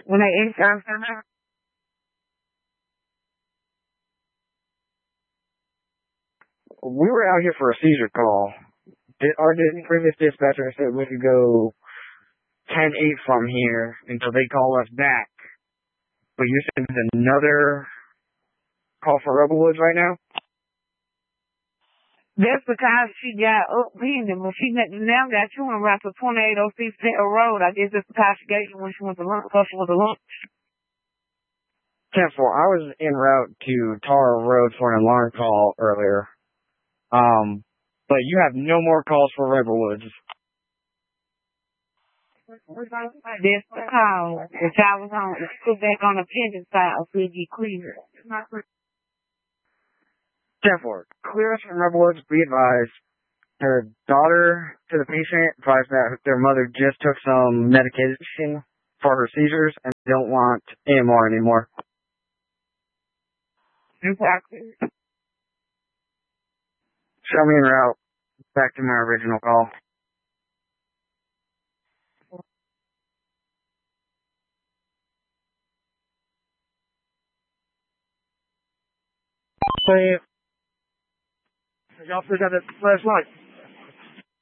When they answer, we were out here for a seizure call. Our previous dispatcher said we could go 10-8 from here until they call us back. But you're saying there's another call for Rebel Woods right now? that's because she got upended. When she now got you in around to 2806 Taylor Road. I guess that's because she gave you when she went to lunch. Because she went to lunch. 10-4. I was en route to Tara Road for an alarm call earlier. But you have no more calls for Rebel Woods. That's the call. Which I was on. Put back on the pendant side of Fiji Cleaver. 10-4. Clear us from Rebel Woods. Be advised. Her daughter to the patient advised that their mother just took some medication for her seizures and don't want AMR anymore. Exactly. Show me en route back to my original call. Hey, y'all still got that flashlight?